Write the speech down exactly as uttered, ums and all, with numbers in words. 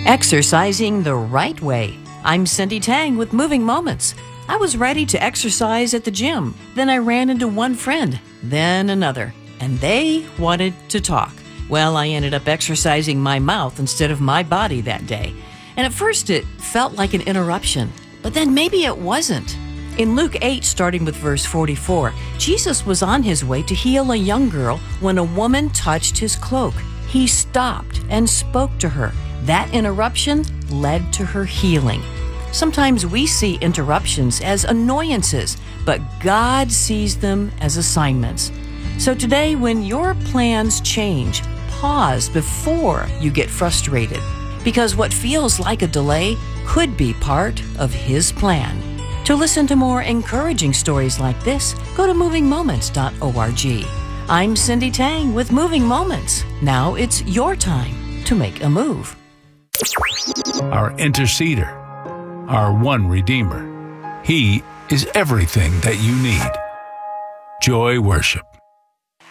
Exercising the right way. I'm Cindy Tang with Moving Moments. I was ready to exercise at the gym. Then I ran into one friend, then another, and they wanted to talk. Well, I ended up exercising my mouth instead of my body that day. And at first it felt like an interruption, but then maybe it wasn't. In Luke eight, starting with verse forty-four, Jesus was on his way to heal a young girl when a woman touched his cloak. He stopped and spoke to her. That interruption led to her healing. Sometimes we see interruptions as annoyances, but God sees them as assignments. So today, when your plans change, pause before you get frustrated, because what feels like a delay could be part of His plan. To listen to more encouraging stories like this, go to moving moments dot org. I'm Cindy Tang with Moving Moments. Now it's your time to make a move. Our interceder, our one Redeemer. He is everything that you need. Joy Worship.